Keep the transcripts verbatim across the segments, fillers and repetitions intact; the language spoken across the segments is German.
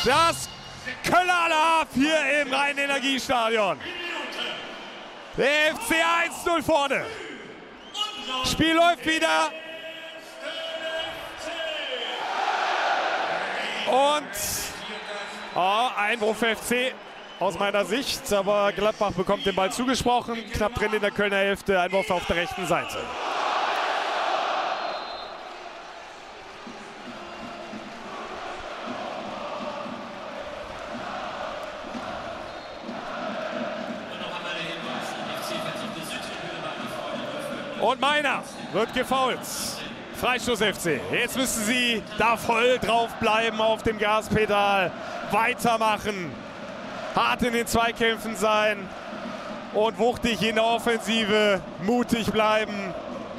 Das Kölner Alarv hier im Rhein-Energiestadion. Der F C eins null vorne. Spiel läuft wieder. Und oh, Einwurf F C aus meiner Sicht, aber Gladbach bekommt den Ball zugesprochen. Knapp drin in der Kölner Hälfte, Einwurf auf der rechten Seite. Und Meiner wird gefoult. Freistoß F C. Jetzt müssen sie da voll drauf bleiben auf dem Gaspedal. Weitermachen. Hart in den Zweikämpfen sein. Und wuchtig in der Offensive. Mutig bleiben.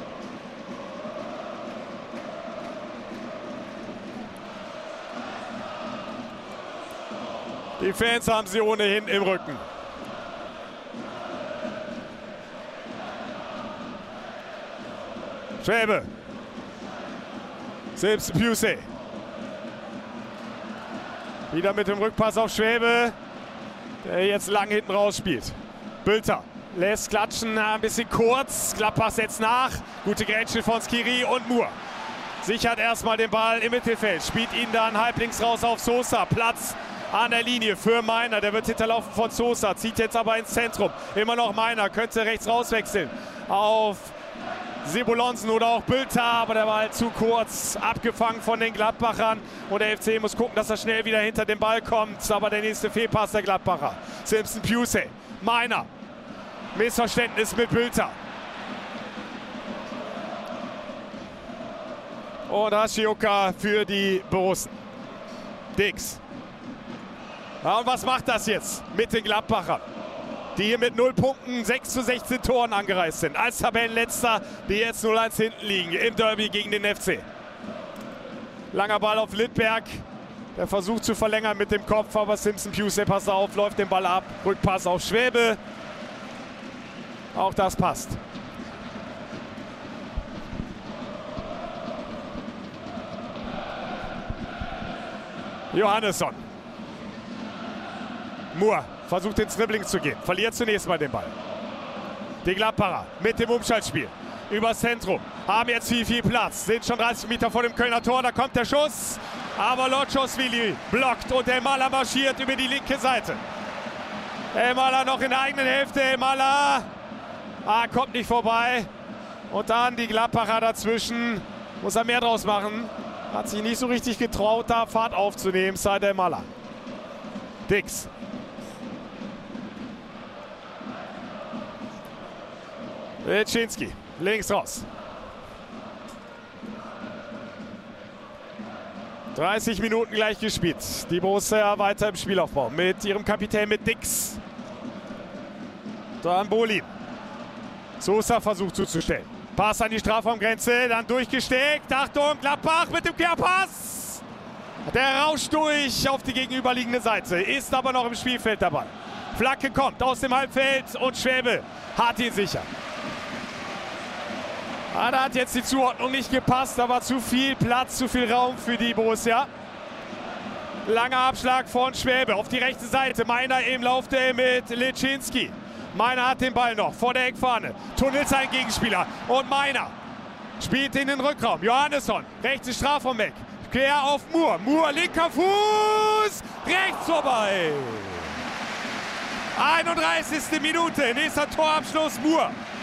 Die Fans haben sie ohnehin im Rücken. Schwäbe. Simpson Pusey. Wieder mit dem Rückpass auf Schwäbe, der jetzt lang hinten raus spielt. Bülter lässt klatschen, ein bisschen kurz. Gladbach setzt nach. Gute Grätsche von Skiri und Moore. Sichert erstmal den Ball im Mittelfeld. Spielt ihn dann halblinks raus auf Sosa. Platz an der Linie für Meiner. Der wird hinterlaufen von Sosa. Zieht jetzt aber ins Zentrum. Immer noch Meiner. Könnte rechts rauswechseln auf Sebulonsen oder auch Bülter, aber der war halt zu kurz, abgefangen von den Gladbachern und der F C muss gucken, dass er schnell wieder hinter den Ball kommt, aber der nächste Fehlpass der Gladbacher. Simpson Pusey, Meiner, Missverständnis mit Bülter. Und Hashioka für die Borussen. Dix. Ja, und was macht das jetzt mit den Gladbachern? Die hier mit null Punkten, sechs zu sechzehn Toren angereist sind. Als Tabellenletzter, die jetzt null eins hinten liegen im Derby gegen den F C. Langer Ball auf Littberg. Der versucht zu verlängern mit dem Kopf, aber Simpson Pusey passt auf, läuft den Ball ab. Rückpass auf Schwäbe. Auch das passt. Johannesson. Moore versucht ins Dribbling zu gehen. Verliert zunächst mal den Ball. Die Gladbacher mit dem Umschaltspiel. Übers Zentrum. Haben jetzt viel, viel Platz. Sind schon dreißig Meter vor dem Kölner Tor. Da kommt der Schuss. Aber Lotschosvili blockt und Elmalah marschiert über die linke Seite. Elmalah noch in der eigenen Hälfte. Elmalah ah, kommt nicht vorbei. Und dann die Gladbacher dazwischen. Muss er mehr draus machen. Hat sich nicht so richtig getraut, da Fahrt aufzunehmen. Seit Elmalah. Dix. Leszczynski, links raus. dreißig Minuten gleich gespielt. Die Borussia weiter im Spielaufbau mit ihrem Kapitän, mit Dix. Dann Bolin. Sosa versucht zuzustellen. Pass an die Strafraumgrenze, dann durchgesteckt. Achtung, Gladbach mit dem Querpass. Der rauscht durch auf die gegenüberliegende Seite, ist aber noch im Spielfeld dabei. Flanke kommt aus dem Halbfeld und Schwäbe hat ihn sicher. Ah, da hat jetzt die Zuordnung nicht gepasst, da war zu viel Platz, zu viel Raum für die Borussia. Langer Abschlag von Schwäbe auf die rechte Seite. Meiner im Laufduell mit Leszczynski. Meiner hat den Ball noch vor der Eckfahne. Tunnelt sein Gegenspieler und Meiner spielt in den Rückraum. Johannesson, rechts Strafraum weg. Quer auf Moore. Moore, linker Fuß, rechts vorbei. einunddreißigste Minute, nächster Torabschluss Moore.